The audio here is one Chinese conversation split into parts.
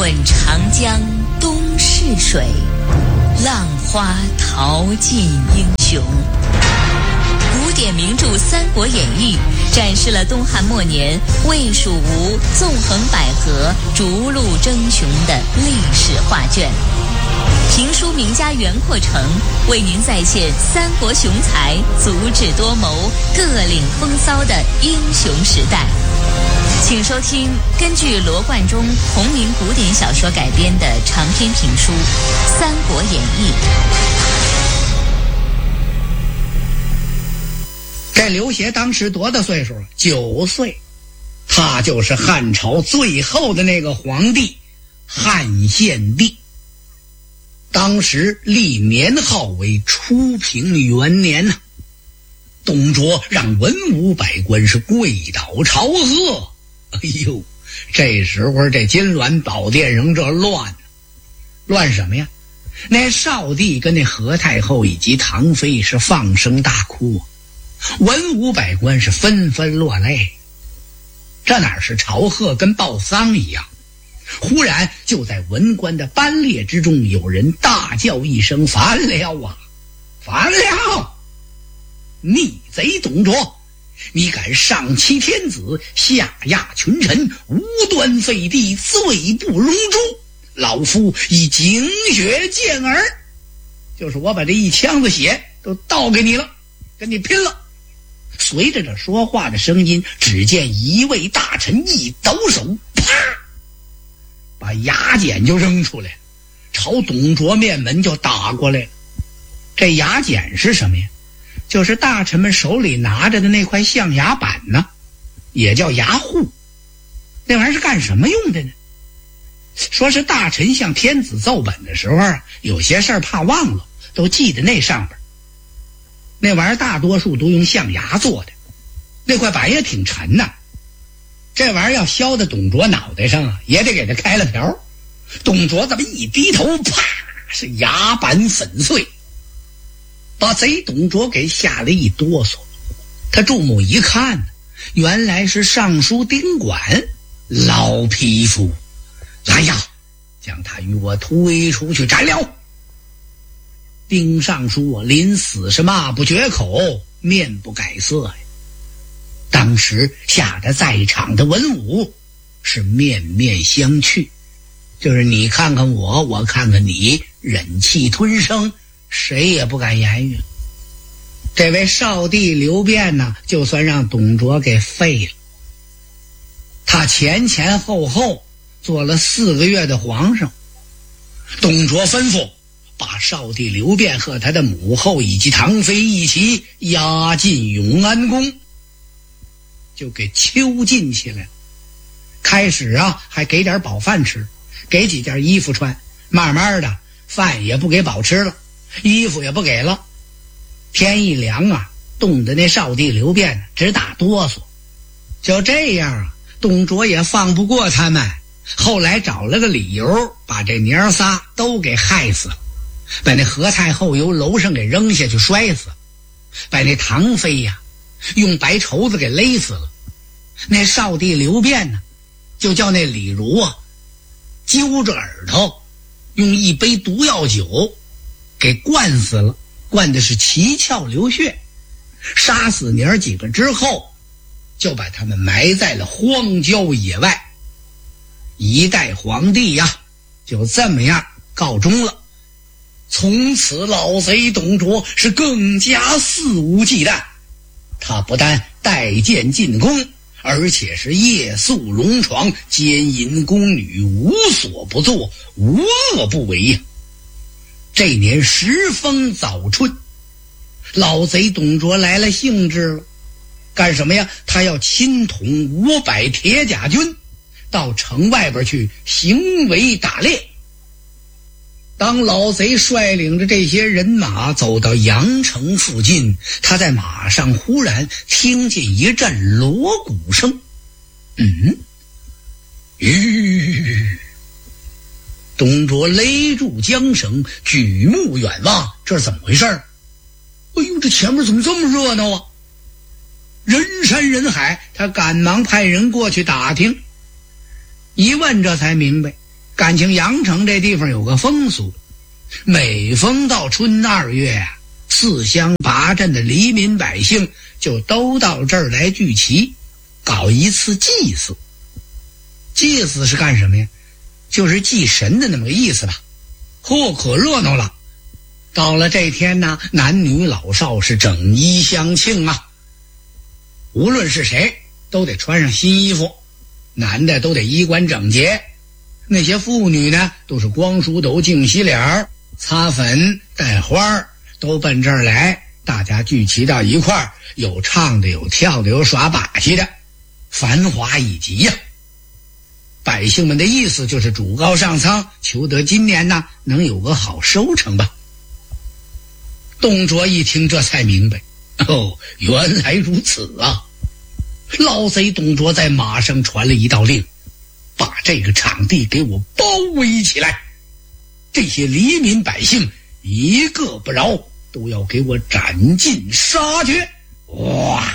问长江东逝水，浪花淘尽英雄。古典名著《三国演义》展示了东汉末年魏蜀吴纵横捭阖、逐鹿争雄的历史画卷。评书名家袁阔成为您再现三国雄才足智多谋、各领风骚的英雄时代。请收听根据罗贯中同名古典小说改编的长篇评书《三国演义》。 这刘协当时多大岁数？9岁。他就是汉朝最后的那个皇帝汉献帝。当时历年号为初平元年呐。董卓让文武百官是跪倒朝贺。哎呦，这时候这金銮宝殿上这乱什么呀？那少帝跟那何太后以及唐妃是放声大哭，文武百官是纷纷落泪。这哪是朝贺，跟报丧一样。忽然就在文官的班列之中，有人大叫一声：反了啊，反了！逆贼董卓，你敢上欺天子，下压群臣，无端废帝，罪不容诛，老夫以警血见耳。就是我把这一腔子血都倒给你了，跟你拼了。随着这说话的声音，只见一位大臣一抖手，啪，把牙剪就扔出来，朝董卓面门就打过来了。这牙剪是什么呀？就是大臣们手里拿着的那块象牙板呢，也叫牙护。那玩意儿是干什么用的呢？说是大臣向天子奏本的时候啊，有些事儿怕忘了，都记在那上边。那玩意儿大多数都用象牙做的，那块板也挺沉呐。这玩意儿要削到董卓脑袋上啊，也得给他开了瓢。董卓这么一低头，啪，是牙板粉碎，把贼董卓给吓了一哆嗦。他注目一看，原来是尚书丁管老匹夫。来呀，将他与我推出去斩了。丁尚书啊，临死是骂不绝口，面不改色呀。当时吓得在场的文武是面面相觑，就是你看看我，我看看你，忍气吞声，谁也不敢言语。这位少帝刘辩呢，就算让董卓给废了。他前前后后做了4个月的皇上。董卓吩咐把少帝刘辩和他的母后以及唐妃一起押进永安宫，就给囚禁起来。开始啊，还给点饱饭吃，给几件衣服穿，慢慢的饭也不给饱吃了，衣服也不给了。天一凉啊，冻得那少帝刘辩直打哆嗦。就这样啊，董卓也放不过他们，后来找了个理由，把这娘仨都给害死了。把那何太后由楼上给扔下去摔死，把那唐妃呀用白绸子给勒死了。那少帝刘辩呢，就叫那李儒啊揪着耳朵，用一杯毒药酒给灌死了，灌的是七窍流血。杀死娘几个之后，就把他们埋在了荒郊野外。一代皇帝呀，就这么样告终了。从此老贼董卓是更加肆无忌惮，他不但带剑进宫，而且是夜宿龙床，奸淫宫女，无所不作，无恶不为呀。这年时风早春，老贼董卓来了兴致了。干什么呀？他要亲统500铁甲军到城外边去行围打猎。当老贼率领着这些人马走到阳城附近，他在马上忽然听见一阵锣鼓声。董卓勒住缰绳，举目远望，这是怎么回事？哎呦，这前面怎么这么热闹啊？人山人海，他赶忙派人过去打听。一问这才明白， 感情阳城这地方有个风俗，每逢到春2月啊，4乡8镇的黎民百姓就都到这儿来聚齐，搞一次祭祀。祭祀是干什么呀？就是祭神的那么个意思吧。嚯，可热闹了。到了这天呢，男女老少是整衣相庆啊。无论是谁都得穿上新衣服，男的都得衣冠整洁，那些妇女呢都是光梳头净洗脸，擦粉戴花，都奔这儿来。大家聚齐到一块儿，有唱的，有跳的，有耍把戏的，繁华一极呀。百姓们的意思就是主高上苍，求得今年呢能有个好收成吧。董卓一听这才明白，哦，原来如此啊。老贼董卓在马上传了一道令，把这个场地给我包围起来，这些黎民百姓一个不饶，都要给我斩尽杀绝。哇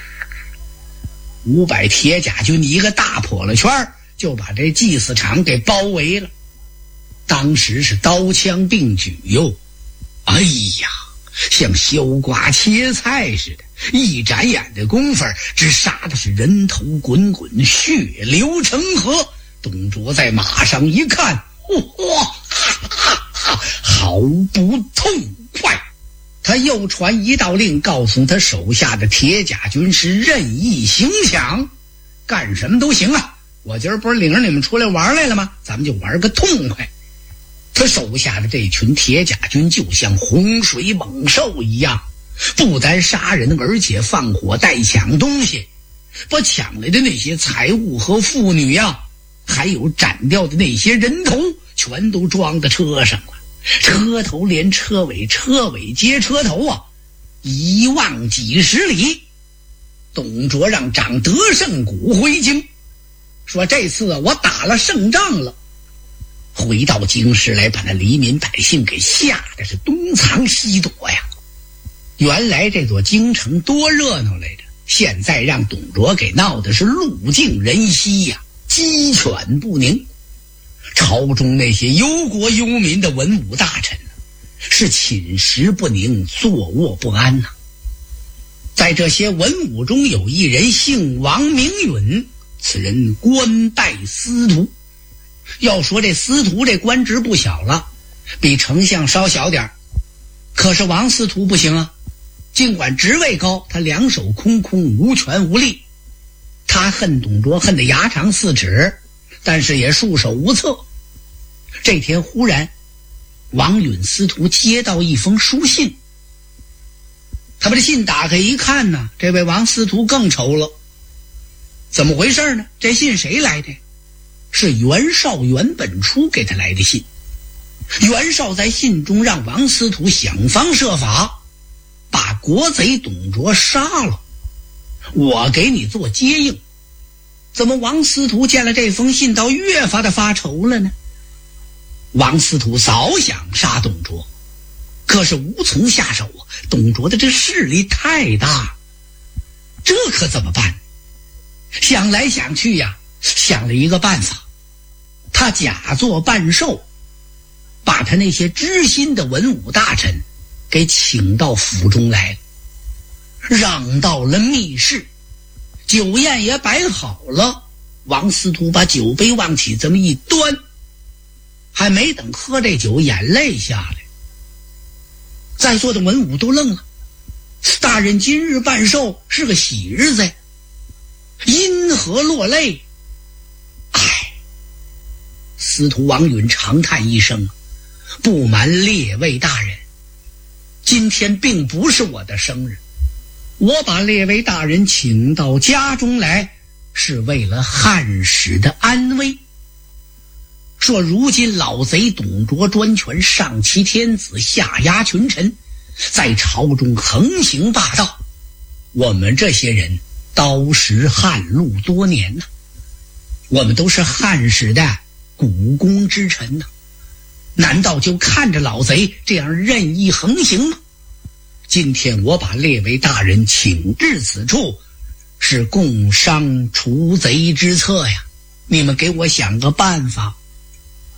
，500铁甲军一个大破了圈，就把这祭祀场给包围了。当时是刀枪并举哟，哎呀，像削瓜切菜似的，一眨眼的功夫，只杀的是人头滚滚，血流成河。董卓在马上一看，哇，哈哈哈，好不痛快。他又传一道令，告诉他手下的铁甲军是任意行抢，干什么都行啊。我今儿不是领着你们出来玩来了吗？咱们就玩个痛快。他手下的这群铁甲军就像洪水猛兽一样，不但杀人，而且放火带抢东西，把抢来的那些财物和妇女呀，还有斩掉的那些人头，全都装到车上了。车头连车尾，车尾接车头啊，一望几十里。董卓让长德胜谷回京，说这次我打了胜仗了。回到京师来，把那黎民百姓给吓得是东藏西躲呀。原来这座京城多热闹来着，现在让董卓给闹的是路尽人稀呀，鸡犬不宁。朝中那些忧国忧民的文武大臣是寝食不宁，坐卧不安呐。在这些文武中有一人姓王名允，此人官拜司徒。要说这司徒这官职不小了，比丞相稍小点，可是王司徒不行啊。尽管职位高，他两手空空，无权无力。他恨董卓恨得牙长4指，但是也束手无策。这天忽然王允司徒接到一封书信，他把这信打开一看呢，这位王司徒更愁了。怎么回事呢？这信谁来的？是袁绍袁本初给他来的信。袁绍在信中让王司徒想方设法把国贼董卓杀了，我给你做接应。怎么王司徒见了这封信倒越发的发愁了呢？王司徒早想杀董卓，可是无从下手啊，董卓的这势力太大，这可怎么办？想来想去呀，想了一个办法。他假作半兽，把他那些知心的文武大臣给请到府中来了，让到了密室，酒宴也摆好了。王司徒把酒杯往起这么一端，还没等喝这酒，眼泪下来。在座的文武都愣了，大人今日办寿是个喜日子呀，因何落泪？唉，司徒王允长叹一声，不瞒列位大人，今天并不是我的生日，我把列位大人请到家中来，是为了汉室的安危。说如今老贼董卓专权，上欺天子，下压群臣，在朝中横行霸道。我们这些人刀食汉禄多年呐，我们都是汉室的股肱之臣呐，难道就看着老贼这样任意横行吗？今天我把列位大人请至此处，是共商除贼之策呀，你们给我想个办法。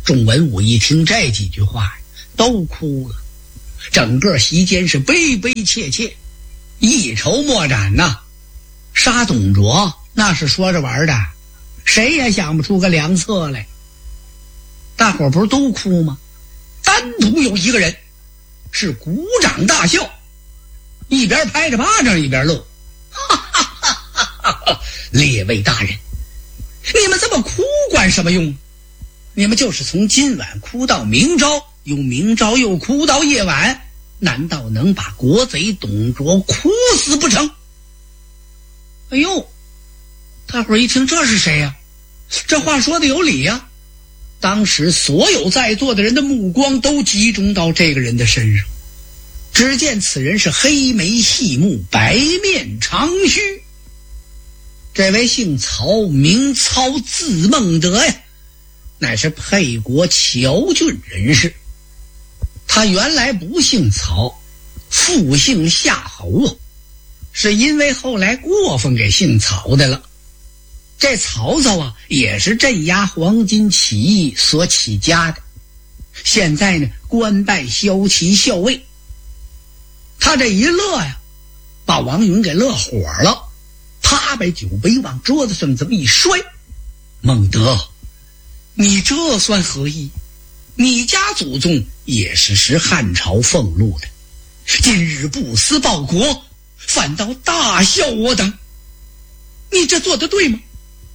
众文武一听这几句话都哭了，整个席间是悲悲切切，一筹莫展呐。杀董卓那是说着玩的，谁也想不出个良策来。大伙不是都哭吗？单独有一个人是鼓掌大笑，一边拍着巴掌一边乐。哈哈哈哈哈！列位大人，你们这么哭管什么用？你们就是从今晚哭到明朝，由明朝又哭到夜晚，难道能把国贼董卓哭死不成？哎呦，大伙儿一听这是谁呀？这话说的有理呀。当时所有在座的人的目光都集中到这个人的身上。只见此人是黑眉细目，白面长须。这位姓曹，名操，字孟德呀，乃是沛国谯郡人士。他原来不姓曹，复姓夏侯啊，是因为后来过分给姓曹的了。这曹操啊，也是镇压黄巾起义所起家的，现在呢官拜骁骑校尉。他这一乐呀，把王允给乐火了，啪把酒杯往桌子上这么一摔。孟德，你这算何意？你家祖宗也是汉朝俸禄的，今日不思报国，反倒大笑我等，你这做得对吗？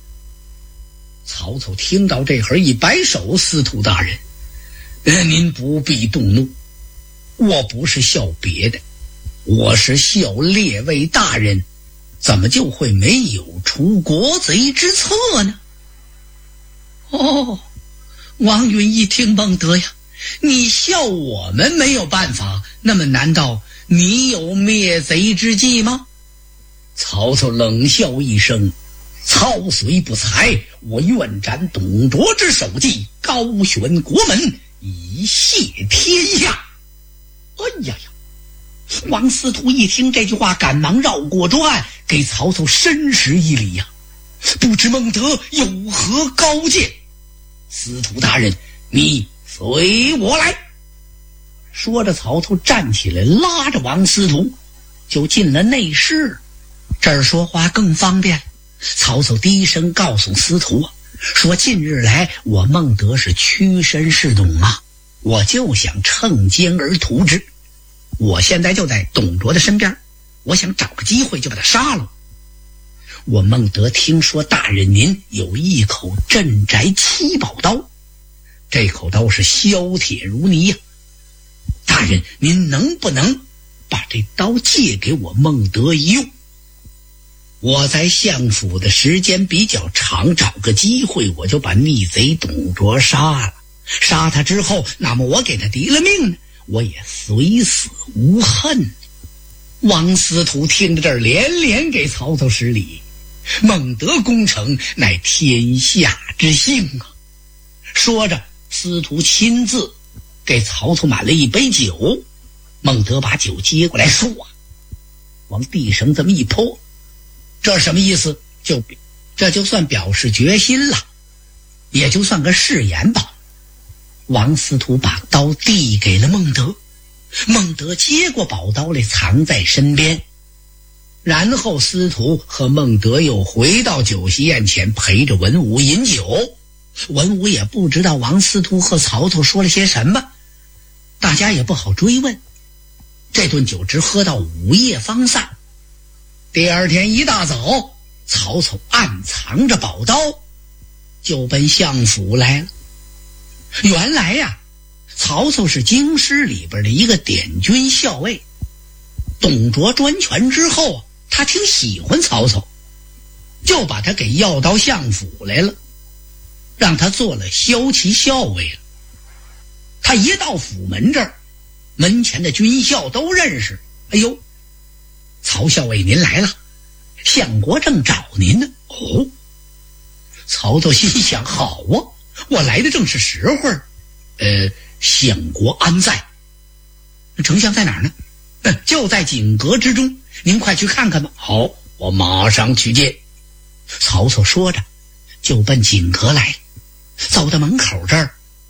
曹操听到这会儿一摆手，司徒大人，您不必动怒，我不是笑别的，我是笑列位大人怎么就会没有除国贼之策呢？哦，王允一听，孟德呀，你笑我们没有办法，那么难道你有灭贼之计吗？曹操冷笑一声，操虽不才，我愿斩董卓之首级，高悬国门，以谢天下。哎呀呀！王司徒一听这句话，赶忙绕过桌案，给曹操深施一礼呀。不知孟德有何高见？司徒大人，你随我来。说着，曹操站起来，拉着王司徒就进了内室。这儿说话更方便。曹操低声告诉司徒啊，说近日来我孟德是屈身侍董啊，我就想乘奸而图之。我现在就在董卓的身边，我想找个机会就把他杀了。我孟德听说大人您有一口镇宅七宝刀，这口刀是削铁如泥呀，大人您能不能把这刀借给我孟德一用？我在相府的时间比较长，找个机会我就把逆贼董卓杀了。杀他之后，那么我给他抵了命呢，我也虽死无恨。王司徒听着这儿，连连给曹操施礼。孟德功臣乃天下之幸啊！说着，司徒亲自给曹操满了一杯酒。孟德把酒接过来，唰往地上这么一泼，这什么意思？这就算表示决心了，也就算个誓言吧。王司徒把刀递给了孟德，孟德接过宝刀来，藏在身边。然后司徒和孟德又回到酒席宴前，陪着文武饮酒。文武也不知道王司徒和曹操说了些什么，大家也不好追问。这顿酒直喝到午夜方散。第二天一大早，曹操暗藏着宝刀就奔相府来了。原来呀，曹操是京师里边的一个典军校尉。董卓专权之后，他挺喜欢曹操，就把他给要到相府来了，让他做了骁骑校尉了。他一到府门这儿，门前的军校都认识。哎呦，曹校尉您来了，相国正找您呢。哦，曹操心想，好啊，我来的正是时候。相国安在？丞相在哪儿呢？就在锦阁之中，您快去看看吧。好，我马上去见。曹操说着就奔锦阁来了。走到门口这儿，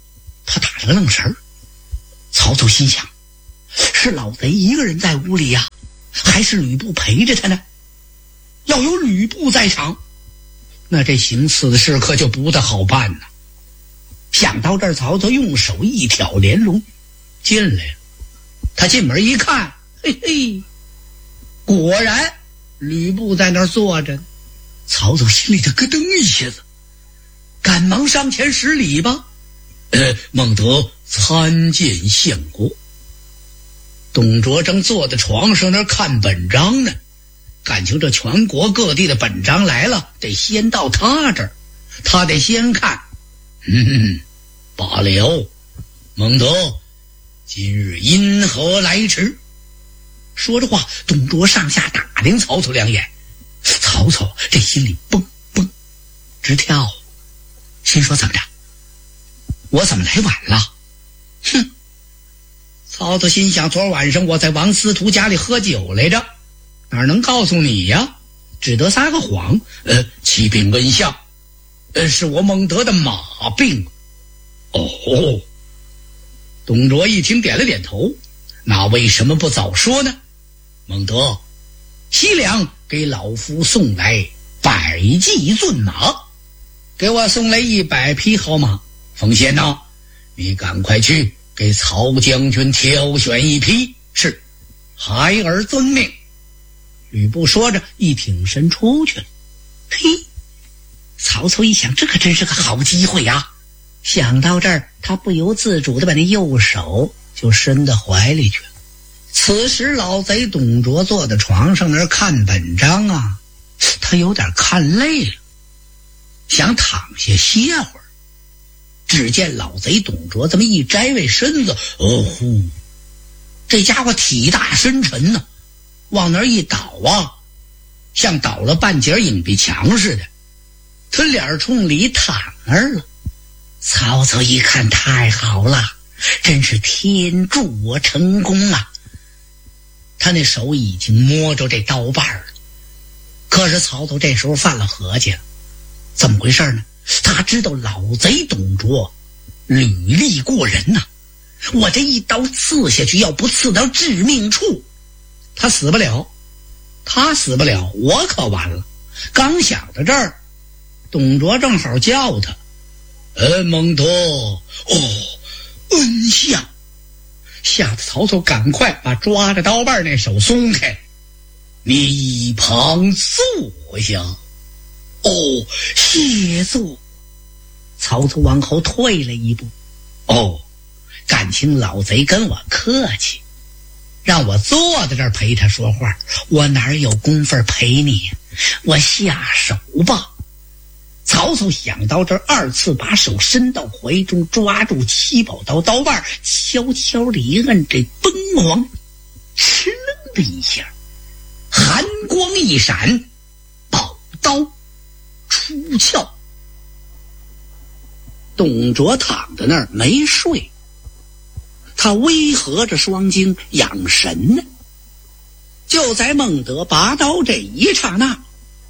他打了个愣神儿。曹操心想，是老贼一个人在屋里呀，还是吕布陪着他呢？要有吕布在场，那这行刺的事可就不大好办呐。想到这儿，曹操用手一挑帘笼，进来了。他进门一看，嘿嘿，果然吕布在那儿坐着呢。曹操心里头咯噔一下子，赶忙上前施礼吧。孟德参见相国。董卓正坐在床上那儿看本章呢，感情这全国各地的本章来了，得先到他这儿，他得先看。罢了，孟德，今日因何来迟？说着话，董卓上下打量曹操两眼。曹操这心里蹦蹦直跳，心说怎么着，我怎么来晚了？哼！曹操心想，昨晚上我在王司徒家里喝酒来着，哪能告诉你呀？只得撒个谎。启禀恩相，是我孟德的马病。哦，董卓一听点了点头，那为什么不早说呢？孟德，西凉给老夫送来100骑骏马，给我送来100匹好马。奉先呐，你赶快去给曹将军挑选一匹。是，孩儿遵命。吕布说着一挺身出去了。嘿，曹操一想，这可真是个好机会呀。想到这儿，他不由自主地把那右手就伸到怀里去了。此时老贼董卓坐在床上那儿看本章啊，他有点看累了，想躺下歇会儿。只见老贼董卓这么一摘位身子，呼，这家伙体大身沉呢，往那儿一倒啊，像倒了半截影壁墙似的，他脸冲里躺那儿了。曹操一看，太好了，真是天助我成功啊！他那手已经摸着这刀把了。可是曹操这时候犯了合计了，怎么回事呢？他知道老贼董卓履历过人呐，我这一刀刺下去，要不刺到致命处，他死不了，他死不了，我可完了。刚想到这儿，董卓正好叫他，孟德，恩相。吓得曹操赶快把抓着刀把那手松开，你一旁坐下。谢座。曹操往后退了一步。感情老贼跟我客气，让我坐在这儿陪他说话，我哪有功夫陪你？我下手吧。曹操想到这儿，二次把手伸到怀中，抓住七宝刀刀把，悄悄地一摁这崩簧，哧楞的一下，寒光一闪，宝刀出鞘。董卓躺在那儿没睡，他微合着双睛养神呢。就在孟德拔刀这一刹那，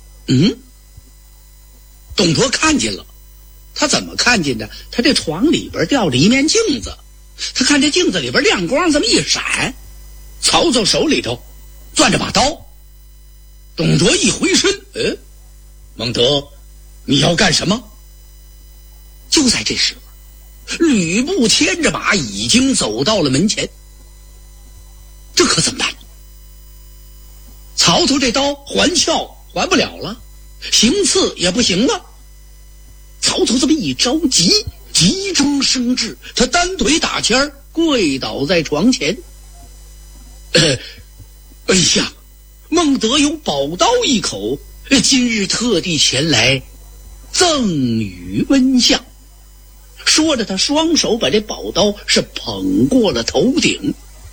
董卓看见了。他怎么看见的？他这床里边吊着一面镜子，他看这镜子里边亮光这么一闪，曹操手里头攥着把刀。董卓一回身，孟德，你要干什么？就在这时候，吕布牵着马已经走到了门前。这可怎么办？曹操这刀还鞘还不了了，行刺也不行了。曹操这么一着急，急中生智，他单腿打前儿跪倒在床前。恩相，孟德有宝刀一口，今日特地前来赠与恩相。说着，他双手把这宝刀是捧过了头顶。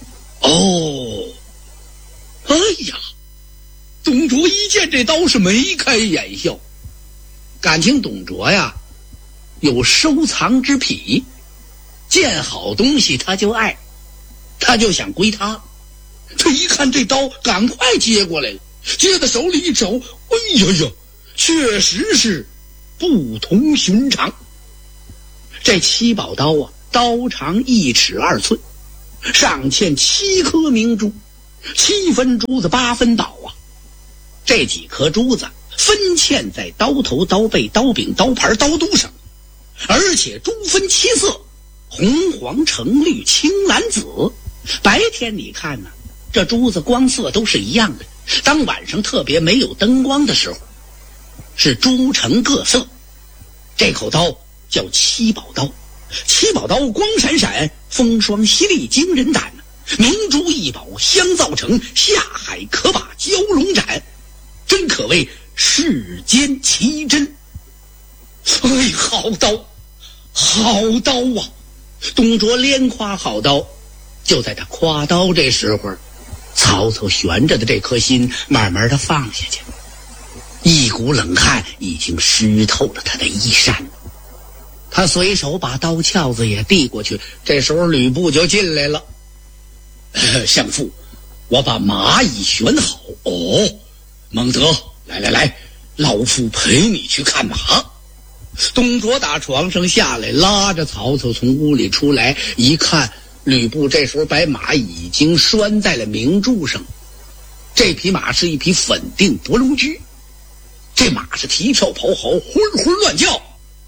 哎呀，董卓一见这刀是眉开眼笑。感情董卓呀有收藏之癖，见好东西他就爱，他就想归他。他一看这刀，赶快接过来了，接在手里一瞅，哎呀，确实是不同寻常。这七宝刀啊， 刀长1尺2寸，上嵌7颗明珠，7分珠子8分宝啊！这几颗珠子分嵌在刀头、刀背、刀柄、刀盘、刀肚上，而且珠分7色：红、黄、橙、绿、青、蓝、紫。白天你看呢，这珠子光色都是一样的，当晚上特别没有灯光的时候，是珠呈各色。这口刀叫七宝刀，七宝刀光闪闪，风霜犀利，惊人胆，明珠异宝相造成，下海可把蛟龙斩，真可谓世间奇珍。哎，好刀，好刀啊！董卓连夸好刀。就在他夸刀这时候，曹操悬着的这颗心慢慢的放下去，一股冷汗已经湿透了他的衣衫。他随手把刀鞘子也递过去，这时候吕布就进来了。相父，我把马已选好。哦，孟德，来，老夫陪你去看马。董卓打床上下来，拉着曹操从屋里出来，一看吕布这时候把马已经拴在了明柱上。这匹马是一匹粉定伯龙驹，这马是蹄跳咆哮，昏昏乱叫。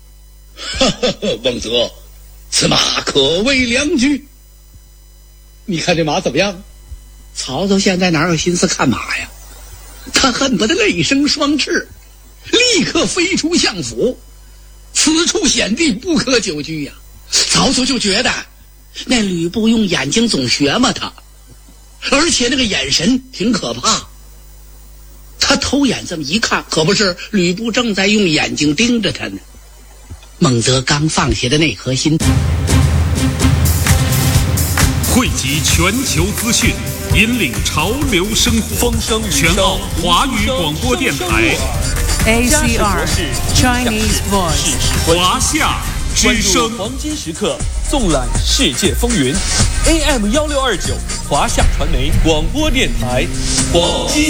孟泽，此马可谓良驹。你看这马怎么样？曹操现在哪有心思看马呀？他恨不得累生双翅，立刻飞出相府。此处险地，不可久居呀。曹操就觉得那吕布用眼睛总学嘛他，而且那个眼神挺可怕。他偷眼这么一看，可不是，吕布正在用眼睛盯着他呢。孟泽刚放下的那颗心， 汇集全球资讯，引领潮流生活。风声全澳华语广播电台 ACR Chinese Voice 华夏之声， 黄金时刻，纵览世界风云。AM 1629华夏传媒广播电台，黄金。